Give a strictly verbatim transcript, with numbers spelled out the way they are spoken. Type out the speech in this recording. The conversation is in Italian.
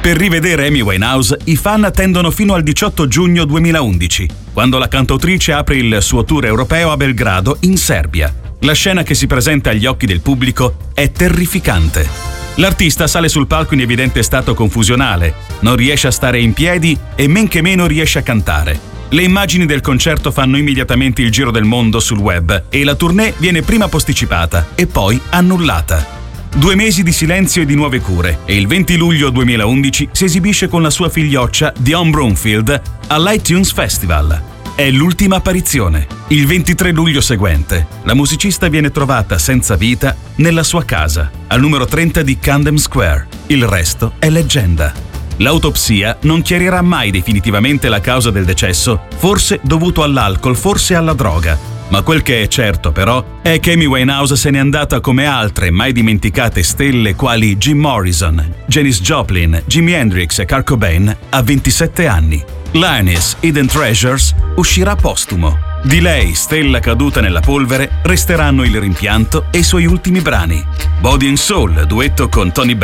Per rivedere Amy Winehouse, i fan attendono fino al diciotto giugno duemilaundici, quando la cantautrice apre il suo tour europeo a Belgrado, in Serbia. La scena che si presenta agli occhi del pubblico è terrificante. L'artista sale sul palco in evidente stato confusionale, non riesce a stare in piedi e men che meno riesce a cantare. Le immagini del concerto fanno immediatamente il giro del mondo sul web e la tournée viene prima posticipata e poi annullata. Due mesi di silenzio e di nuove cure e il venti luglio duemilaundici si esibische con la sua figlioccia Dionne Brumfield all'iTunes Festival. È l'ultima apparizione. Il ventitré luglio seguente, la musicista viene trovata senza vita nella sua casa, al numero trenta di Camden Square. Il resto è leggenda. L'autopsia non chiarirà mai definitivamente la causa del decesso, forse dovuto all'alcol, forse alla droga. Ma quel che è certo, però, è che Amy Winehouse se n'è andata come altre mai dimenticate stelle quali Jim Morrison, Janis Joplin, Jimi Hendrix e Kurt Cobain a ventisette anni. Lioness Hidden Treasures uscirà postumo. Di lei, stella caduta nella polvere, resteranno il rimpianto e i suoi ultimi brani. Body and Soul, duetto con Tony